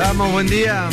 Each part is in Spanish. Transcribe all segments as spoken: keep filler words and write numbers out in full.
Vamos, buen día.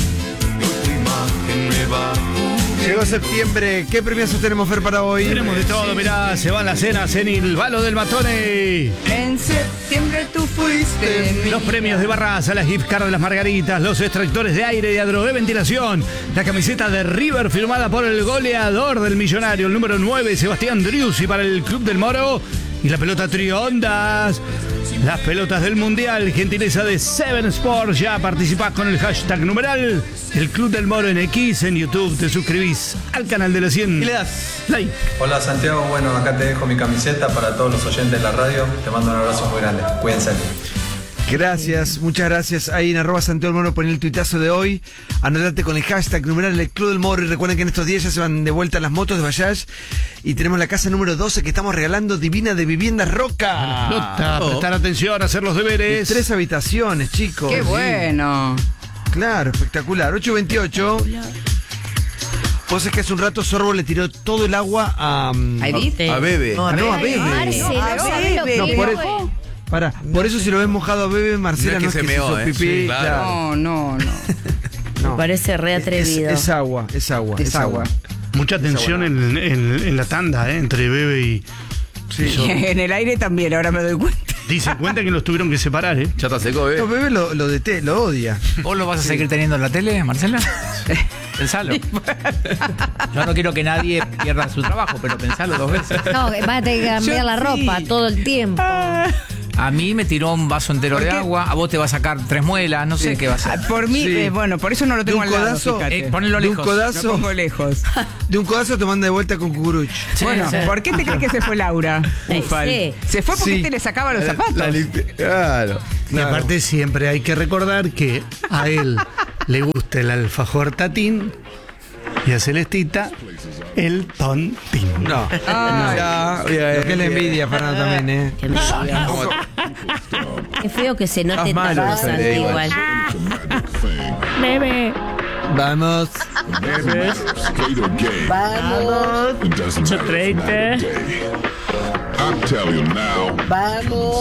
Llegó septiembre. ¿Qué premios tenemos, Fer, para hoy? Tenemos de todo, mirá, se van las cenas en el Balo del Matone. En septiembre tú fuiste. Los premios de Barraza, las gift card de las Margaritas, los extractores de aire y Adrogué Ventilación, la camiseta de River firmada por el goleador del Millonario, el número nueve, Sebastián Driussi, para el Club del Moro, y la pelota Triondas. Las pelotas del Mundial, gentileza de Seven Sports. Ya participás con el hashtag numeral El Club del Moro en X en YouTube. Te suscribís al canal de la cien y le das like. Hola Santiago, bueno, acá te dejo mi camiseta para todos los oyentes de la radio. Te mando un abrazo muy grande. Cuídense. Gracias, muchas gracias. Ahí en arroba Santiago del Moro ponen el tuitazo de hoy. Anotate con el hashtag numeral El Club del Moro. Y recuerden que en estos días ya se van de vuelta las motos de Bayash. Y tenemos la casa número doce que estamos regalando, divina, de Viviendas Roca. Nota, oh. Prestar atención, hacer los deberes. De tres habitaciones, chicos. Qué bueno. Sí. Claro, espectacular. ocho veintiocho. Vos es que hace un rato Sorbo le tiró todo el agua a... ¿A Edith? A Bebe. No, ah, no, a Bebe. Bebe. Marce, No, no sabés lo que No, por fue. eso, para, por eso si lo ves mojado a Bebe, Marcela, no es que, se se meó, hizo eh. pipí. Sí, claro. Claro. No, no, no. No. Me parece re atrevido. Es, es agua, es agua. Es agua. Mucha tensión en, en, en la tanda, ¿eh? Entre Bebe y... Sí. y Sorbo. En el aire también, ahora me doy cuenta. Dice cuenta que los tuvieron que separar, ¿eh? Ya está seco, bebé. No, Bebe lo, lo, dete, lo odia. ¿Vos lo vas a seguir teniendo en la tele, Marcela? Pensalo. Yo no quiero que nadie pierda su trabajo, pero pensalo dos veces. No, va a tener que cambiar Yo la ropa sí. todo el tiempo. A mí me tiró un vaso entero ¿Por de qué? agua, a vos te va a sacar tres muelas, no sé qué va a hacer. Ah, Por mí, Sí. eh, bueno, por eso no lo tengo De un al lado, codazo, fíjate. Eh, ponelo De un lejos. codazo, Lo pongo lejos. de un codazo te manda de vuelta con cucuruch. Bueno, sí. ¿por qué te crees que se fue Laura? Sí, Ufal. sí. Se fue porque Sí. te le sacaba los zapatos. La limpi- claro. Y aparte siempre hay que recordar que a él le gusta el alfajor tatín y a Celestita el tontín. No. Ay. Ya, lo que es la envidia, Fernando, también, ¿eh? Qué, Qué feo que se note Estás malo, tanto, no se Santi, ve igual. Bebe. Vamos. Vamos. ocho treinta. I'm telling you now. Vamos.